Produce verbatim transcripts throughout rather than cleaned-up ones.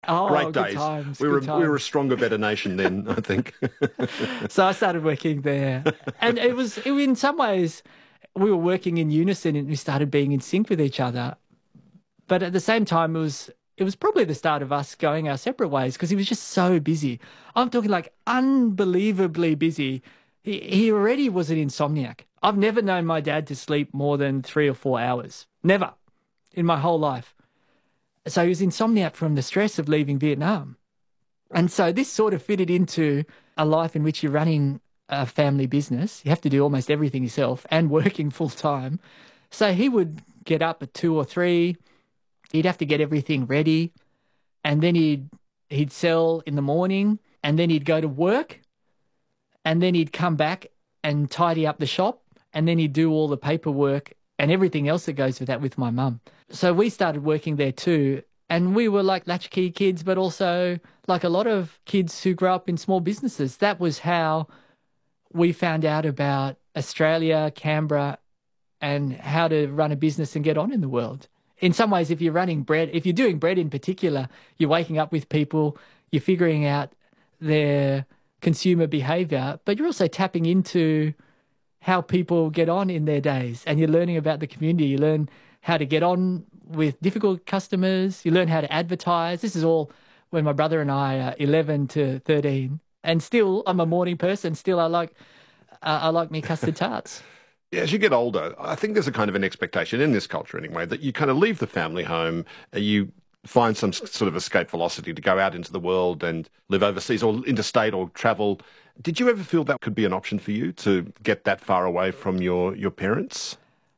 Oh, Great good days. times, we were good we were a times. stronger, better nation then, I think. So I started working there, and it was it, in some ways we were working in unison, and we started being in sync with each other. But at the same time, it was it was probably the start of us going our separate ways because he was just so busy. I'm talking like unbelievably busy. He he already was an insomniac. I've never known my dad to sleep more than three or four hours. Never in my whole life. So he was insomniac from the stress of leaving Vietnam. And so this sort of fitted into a life in which you're running a family business. You have to do almost everything yourself and working full time. So he would get up at two or three. He'd have to get everything ready. And then he'd, he'd sell in the morning. And then he'd go to work. And then he'd come back and tidy up the shop. And then he'd do all the paperwork and everything else that goes with that with my mum. So we started working there too. And we were like latchkey kids, but also like a lot of kids who grew up in small businesses. That was how we found out about Australia, Canberra, and how to run a business and get on in the world. In some ways, if you're running bread, if you're doing bread in particular, you're waking up with people, you're figuring out their consumer behavior, but you're also tapping into how people get on in their days, and you're learning about the community. You learn how to get on with difficult customers. You learn how to advertise. This is all when my brother and I are eleven to thirteen. And still, I'm a morning person. Still, I like uh, I like me custard tarts. Yeah, as you get older, I think there's a kind of an expectation in this culture anyway that you kind of leave the family home, uh, you find some s- sort of escape velocity to go out into the world and live overseas or interstate or travel. Did you ever feel that could be an option for you to get that far away from your, your parents?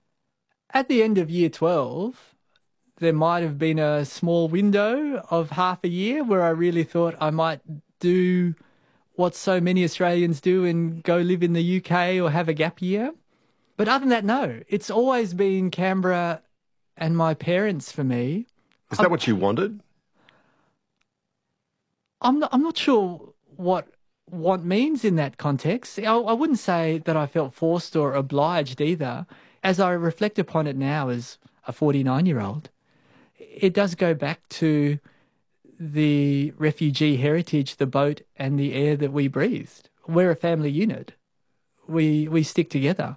At the end of year twelve, there might have been a small window of half a year where I really thought I might do what so many Australians do and go live in the U K or have a gap year. But other than that, no. It's always been Canberra and my parents for me. Is that I'm, what you wanted? I'm not, I'm not sure what want means in that context. I, I wouldn't say that I felt forced or obliged either. As I reflect upon it now as a forty-nine-year-old, it does go back to the refugee heritage, the boat and the air that we breathed. We're a family unit. We we stick together.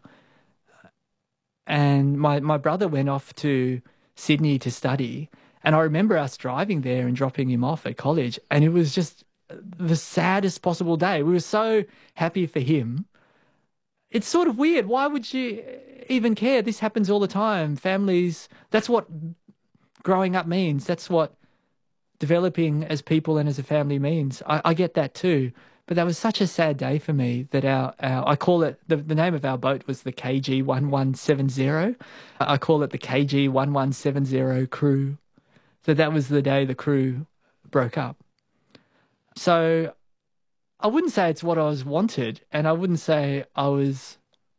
And my, my brother went off to Sydney to study, and I remember us driving there and dropping him off at college, and it was just the saddest possible day. We were so happy for him. It's sort of weird. Why would you even care? This happens all the time. Families, that's what growing up means. That's what developing as people and as a family means. I, I get that too. But that was such a sad day for me that our, our I call it, the, the name of our boat was the K G one one seven zero. I call it the K G one one seven zero crew. So that was the day the crew broke up. So I wouldn't say it's what I was wanted, and I wouldn't say I was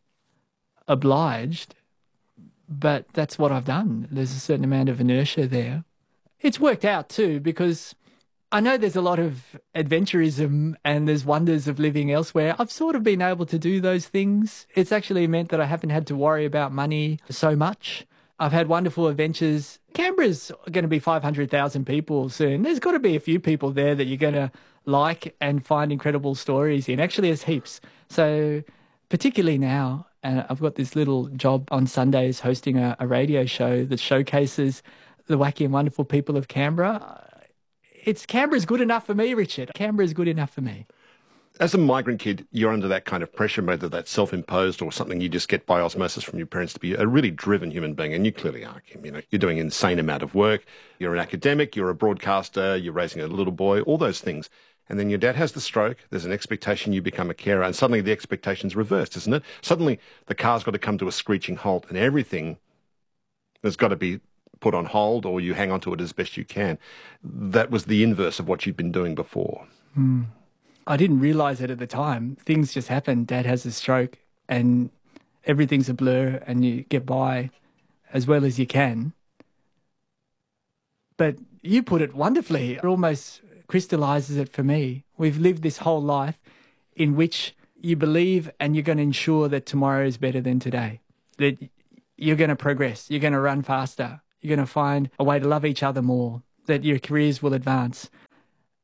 obliged, but that's what I've done. There's a certain amount of inertia there. It's worked out too, because I know there's a lot of adventurism and there's wonders of living elsewhere. I've sort of been able to do those things. It's actually meant that I haven't had to worry about money so much. I've had wonderful adventures. Canberra's going to be five hundred thousand people soon. There's got to be a few people there that you're going to like and find incredible stories in. Actually, there's heaps. So particularly now, and I've got this little job on Sundays hosting a, a radio show that showcases the wacky and wonderful people of Canberra. It's Canberra's good enough for me, Richard. Canberra's good enough for me. As a migrant kid, you're under that kind of pressure, whether that's self-imposed or something you just get by osmosis from your parents, to be a really driven human being, and you clearly are, Kim. You know, you're doing an insane amount of work. You're an academic, you're a broadcaster, you're raising a little boy, all those things. And then your dad has the stroke, there's an expectation you become a carer, and suddenly the expectation's reversed, isn't it? Suddenly the car's got to come to a screeching halt, and everything has got to be put on hold, or you hang on to it as best you can. That was the inverse of what you'd been doing before. Mm. I didn't realise it at the time. Things just happen. Dad has a stroke and everything's a blur and you get by as well as you can. But you put it wonderfully. It almost crystallises it for me. We've lived this whole life in which you believe and you're going to ensure that tomorrow is better than today, that you're going to progress, you're going to run faster, you're going to find a way to love each other more, that your careers will advance.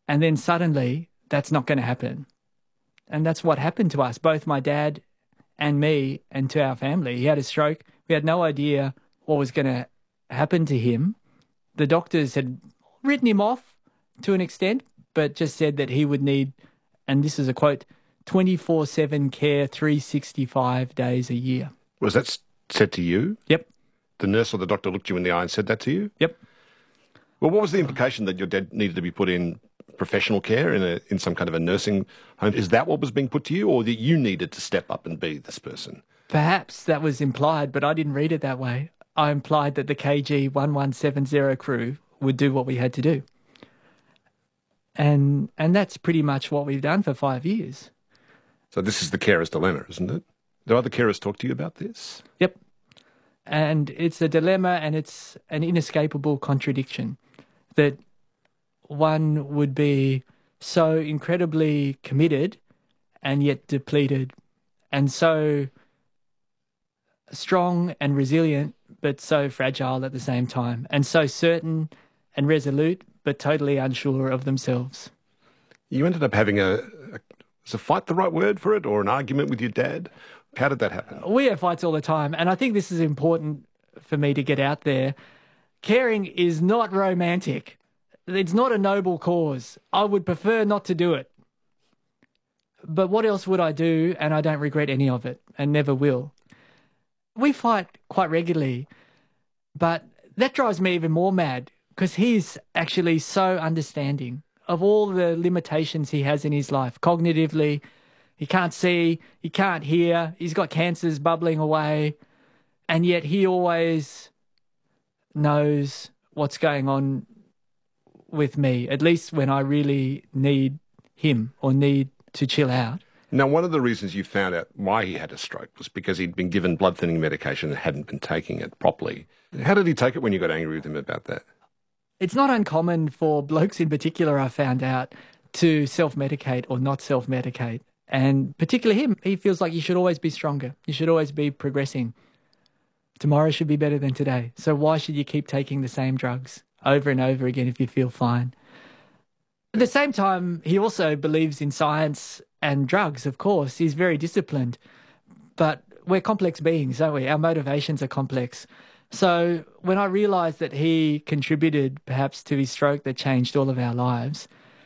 And then suddenly, that's not going to happen. And that's what happened to us, both my dad and me, and to our family. He had a stroke. We had no idea what was going to happen to him. The doctors had written him off to an extent, but just said that he would need, and this is a quote, twenty-four seven care, three hundred sixty-five days a year. Was that said to you? Yep. The nurse or the doctor looked you in the eye and said that to you? Yep. Well, what was the implication that your dad needed to be put in professional care in a in some kind of a nursing home? Is that what was being put to you, or that you needed to step up and be this person? Perhaps that was implied, but I didn't read it that way. I implied that the K G one one seven zero crew would do what we had to do. And and that's pretty much what we've done for five years. So this is the carer's dilemma, isn't it? Do other carers talk to you about this? Yep. And it's a dilemma, and it's an inescapable contradiction that one would be so incredibly committed and yet depleted, and so strong and resilient but so fragile at the same time, and so certain and resolute but totally unsure of themselves. You ended up having a, a is a fight the right word for it, or an argument with your dad? How did that happen? We have fights all the time, and I think this is important for me to get out there. Caring is not romantic. It's not a noble cause. I would prefer not to do it. But what else would I do? And I don't regret any of it, and never will. We fight quite regularly, but that drives me even more mad, because he's actually so understanding of all the limitations he has in his life. Cognitively, he can't see, he can't hear, he's got cancers bubbling away, and yet he always knows what's going on with me, at least when I really need him or need to chill out. Now, one of the reasons you found out why he had a stroke was because he'd been given blood-thinning medication and hadn't been taking it properly. How did he take it when you got angry with him about that? It's not uncommon for blokes in particular, I found out, to self-medicate or not self-medicate. And particularly him, he feels like you should always be stronger. You should always be progressing. Tomorrow should be better than today. So why should you keep taking the same drugs over and over again if you feel fine? At the same time, he also believes in science and drugs, of course. He's very disciplined. But we're complex beings, aren't we? Our motivations are complex. So when I realised that he contributed perhaps to his stroke that changed all of our lives,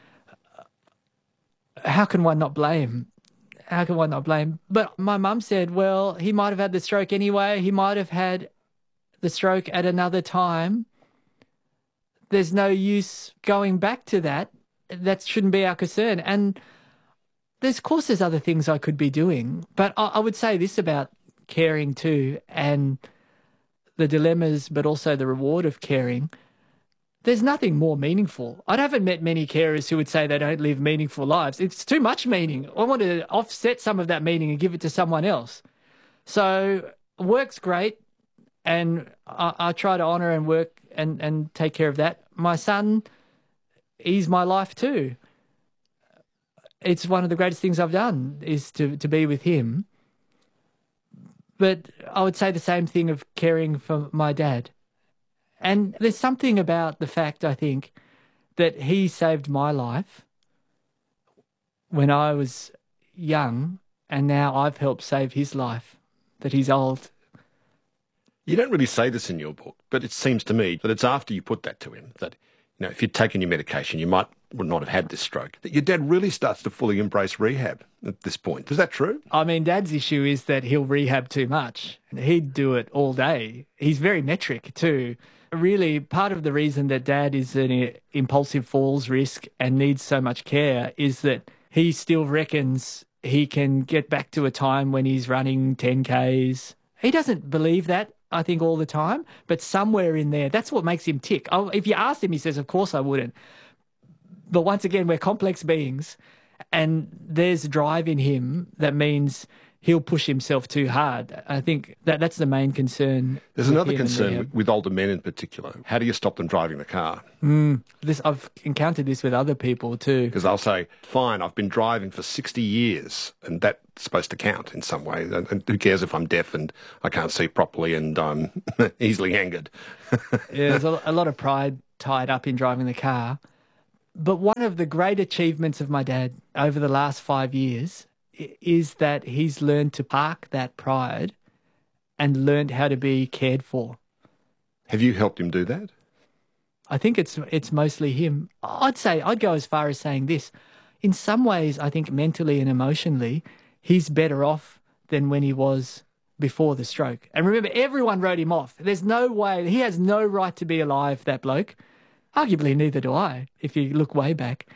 how can one not blame? How can one not blame? But my mum said, well, he might have had the stroke anyway. He might have had the stroke at another time. There's no use going back to that. That shouldn't be our concern. And there's, of course, there's other things I could be doing. But I, I would say this about caring too, and the dilemmas, but also the reward of caring. There's nothing more meaningful. I haven't met many carers who would say they don't live meaningful lives. It's too much meaning. I want to offset some of that meaning and give it to someone else. So work's great, and I, I try to honour and work and, and take care of that. My son, he's my life too. It's one of the greatest things I've done is to, to be with him. But I would say the same thing of caring for my dad. And there's something about the fact, I think, that he saved my life when I was young, and now I've helped save his life, that he's old. You don't really say this in your book, but it seems to me that it's after you put that to him that, you know, if you'd taken your medication, you might would not have had this stroke, that your dad really starts to fully embrace rehab at this point. Is that true? I mean, Dad's issue is that he'll rehab too much. He'd do it all day. He's very metric too. Really, part of the reason that Dad is an impulsive falls risk and needs so much care is that he still reckons he can get back to a time when he's running ten Ks. He doesn't believe that, I think, all the time, but somewhere in there, that's what makes him tick. Oh, if you asked him, he says, of course I wouldn't. But once again, we're complex beings, and there's drive in him that means he'll push himself too hard. I think that that's the main concern. There's another concern with, with older men in particular. How do you stop them driving the car? Mm, this I've encountered this with other people too. Because they'll say, fine, I've been driving for sixty years, and that's supposed to count in some way. And, and who cares if I'm deaf and I can't see properly and I'm easily angered? Yeah, there's a, a lot of pride tied up in driving the car. But one of the great achievements of my dad over the last five years is that he's learned to park that pride and learned how to be cared for. Have you helped him do that? I think it's it's mostly him. I'd say, I'd go as far as saying this. In some ways, I think mentally and emotionally, he's better off than when he was before the stroke. And remember, everyone wrote him off. There's no way, he has no right to be alive, that bloke. Arguably, neither do I, if you look way back.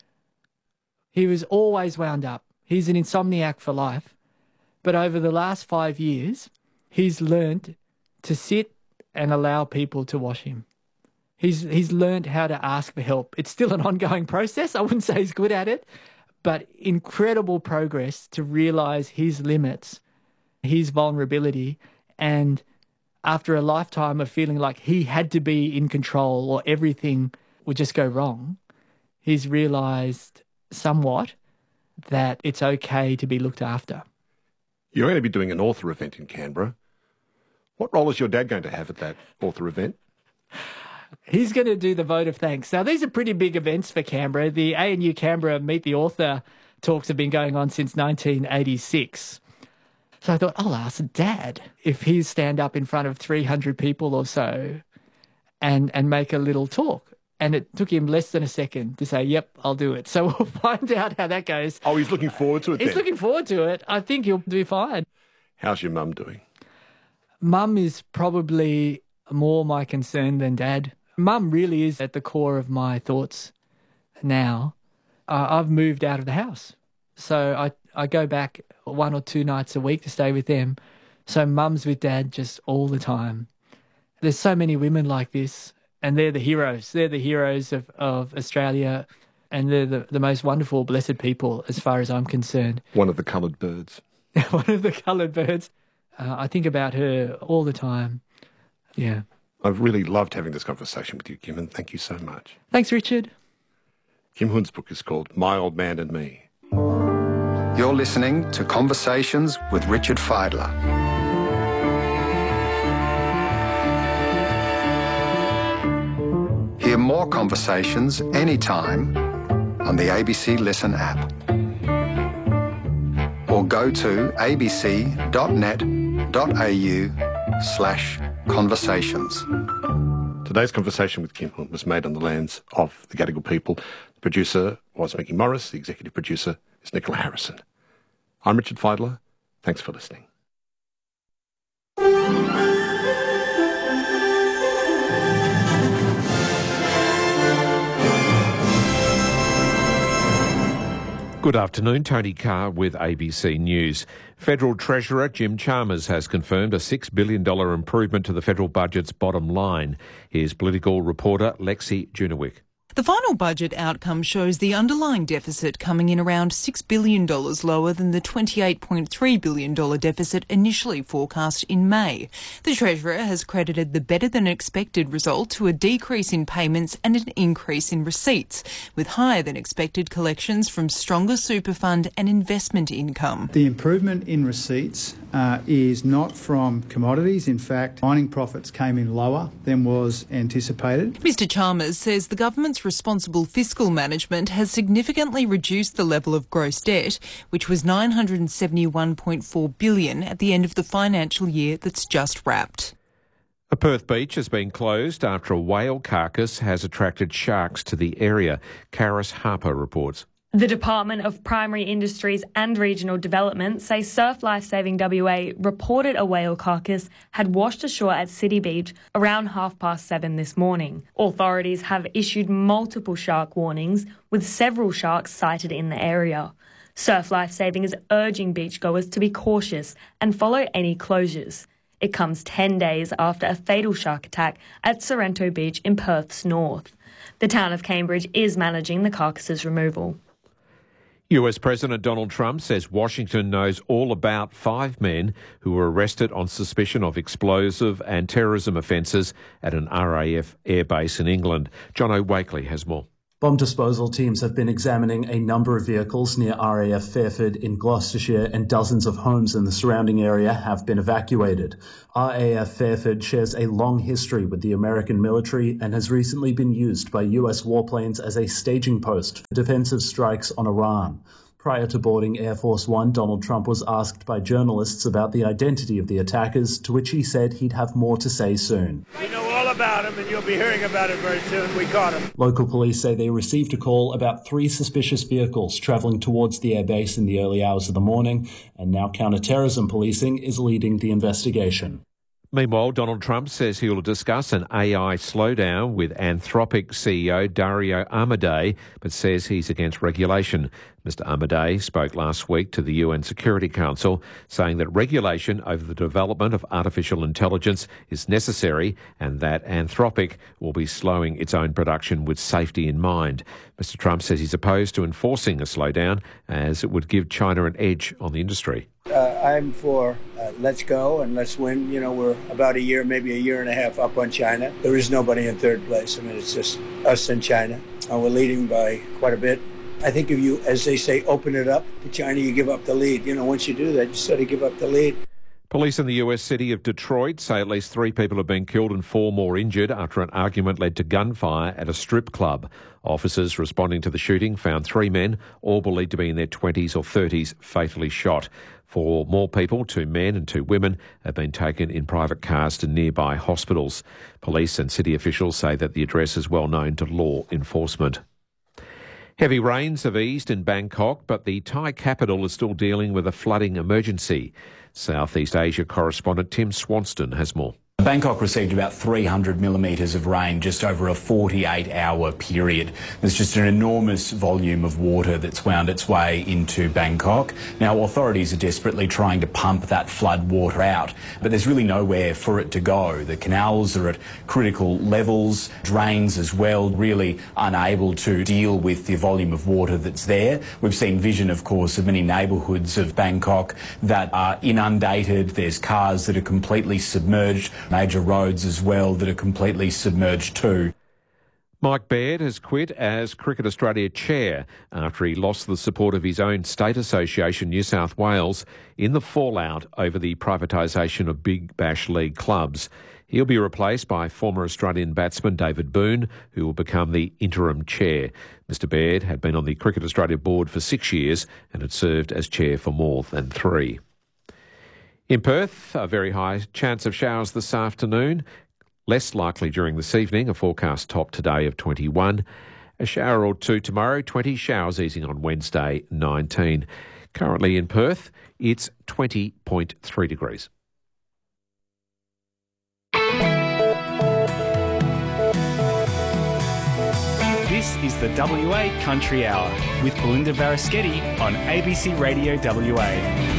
He was always wound up. He's an insomniac for life. But over the last five years, he's learned to sit and allow people to wash him. He's he's learned how to ask for help. It's still an ongoing process. I wouldn't say he's good at it, but incredible progress to realise his limits, his vulnerability, and after a lifetime of feeling like he had to be in control or everything would just go wrong, he's realised somewhat that it's okay to be looked after. You're going to be doing an author event in Canberra. What role is your dad going to have at that author event? He's going to do the vote of thanks. Now, these are pretty big events for Canberra. The A N U Canberra Meet the Author talks have been going on since nineteen eighty-six. So I thought, I'll ask Dad if he'd stand up in front of three hundred people or so and, and make a little talk. And it took him less than a second to say, yep, I'll do it. So we'll find out how that goes. Oh, he's looking forward to it He's then. looking forward to it. I think he'll be fine. How's your mum doing? Mum is probably more my concern than Dad. Mum really is at the core of my thoughts now. Uh, I've moved out of the house. So I, I go back one or two nights a week to stay with them. So Mum's with Dad just all the time. There's so many women like this, and they're the heroes. They're the heroes of, of Australia, and they're the, the most wonderful, blessed people as far as I'm concerned. One of the coloured birds. One of the coloured birds. Uh, I think about her all the time. Yeah. I've really loved having this conversation with you, Kim, and thank you so much. Thanks, Richard. Kim Hun's book is called My Old Man and Me. You're listening to Conversations with Richard Fidler. Hear more conversations anytime on the A B C Listen app. Or go to abc.net.au slash conversations. Today's conversation with Kim Hun was made on the lands of the Gadigal people. The producer was Mickey Morris. The executive producer is Nicola Harrison. I'm Richard Fidler. Thanks for listening. Good afternoon, Tony Carr with A B C News. Federal Treasurer Jim Chalmers has confirmed a six billion dollars improvement to the federal budget's bottom line. Here's political reporter Lexi Junewick. The final budget outcome shows the underlying deficit coming in around six billion dollars lower than the twenty-eight point three billion dollars deficit initially forecast in May. The Treasurer has credited the better-than-expected result to a decrease in payments and an increase in receipts, with higher-than-expected collections from stronger super fund and investment income. The improvement in receipts uh, is not from commodities. In fact, mining profits came in lower than was anticipated. Mister Chalmers says the government's responsible fiscal management has significantly reduced the level of gross debt, which was nine hundred seventy-one point four billion dollars at the end of the financial year that's just wrapped. A Perth beach has been closed after a whale carcass has attracted sharks to the area. Karis Harper reports. The Department of Primary Industries and Regional Development say Surf Life Saving W A reported a whale carcass had washed ashore at City Beach around half past seven this morning. Authorities have issued multiple shark warnings, with several sharks sighted in the area. Surf Life Saving is urging beachgoers to be cautious and follow any closures. It comes ten days after a fatal shark attack at Sorrento Beach in Perth's north. The town of Cambridge is managing the carcass's removal. U S President Donald Trump says Washington knows all about five men who were arrested on suspicion of explosive and terrorism offences at an R A F airbase in England. John O'Wakely has more. Bomb disposal teams have been examining a number of vehicles near R A F Fairford in Gloucestershire, and dozens of homes in the surrounding area have been evacuated. R A F Fairford shares a long history with the American military and has recently been used by U S warplanes as a staging post for defensive strikes on Iran. Prior to boarding Air Force One, Donald Trump was asked by journalists about the identity of the attackers, to which he said he'd have more to say soon. We know all about him, and you'll be hearing about it very soon. We caught him. Local police say they received a call about three suspicious vehicles travelling towards the airbase in the early hours of the morning, and now counter-terrorism policing is leading the investigation. Meanwhile, Donald Trump says he will discuss an A I slowdown with Anthropic C E O Dario Amodei, but says he's against regulation. Mister Amodei spoke last week to the U N Security Council, saying that regulation over the development of artificial intelligence is necessary and that Anthropic will be slowing its own production with safety in mind. Mister Trump says he's opposed to enforcing a slowdown, as it would give China an edge on the industry. Uh, I'm for uh, let's go and let's win. You know, we're about a year, maybe a year and a half up on China. There is nobody in third place. I mean, it's just us and China. Uh, we're leading by quite a bit. I think if you, as they say, open it up to China, you give up the lead. You know, once you do that, you sort of give up the lead. Police in the U S city of Detroit say at least three people have been killed and four more injured after an argument led to gunfire at a strip club. Officers responding to the shooting found three men, all believed to be in their twenties or thirties, fatally shot. Four more people, two men and two women, have been taken in private cars to nearby hospitals. Police and city officials say that the address is well known to law enforcement. Heavy rains have eased in Bangkok, but the Thai capital is still dealing with a flooding emergency. Southeast Asia correspondent Tim Swanston has more. Bangkok received about three hundred millimetres of rain just over a forty-eight hour period. There's just an enormous volume of water that's wound its way into Bangkok. Now, authorities are desperately trying to pump that flood water out, but there's really nowhere for it to go. The canals are at critical levels, drains as well, really unable to deal with the volume of water that's there. We've seen vision, of course, of many neighbourhoods of Bangkok that are inundated. There's cars that are completely submerged. Major roads as well that are completely submerged too. Mike Baird has quit as Cricket Australia chair after he lost the support of his own state association, New South Wales, in the fallout over the privatisation of Big Bash League clubs. He'll be replaced by former Australian batsman David Boone, who will become the interim chair. Mister Baird had been on the Cricket Australia board for six years and had served as chair for more than three. In Perth, a very high chance of showers this afternoon. Less likely during this evening, a forecast top today of twenty-one. A shower or two tomorrow, twenty. Showers easing on Wednesday, nineteen. Currently in Perth, it's twenty point three degrees. This is the W A Country Hour with Belinda Varaschetti on A B C Radio W A.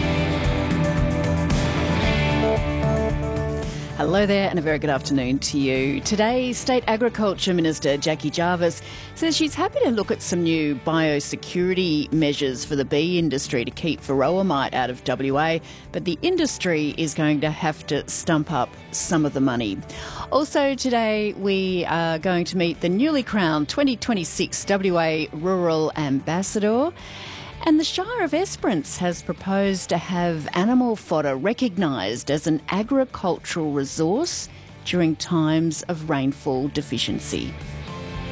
Hello there and a very good afternoon to you. Today, State Agriculture Minister Jackie Jarvis says she's happy to look at some new biosecurity measures for the bee industry to keep varroa mite out of W A, but the industry is going to have to stump up some of the money. Also today, we are going to meet the newly crowned twenty twenty-six W A Rural Ambassador. And the Shire of Esperance has proposed to have animal fodder recognised as an agricultural resource during times of rainfall deficiency.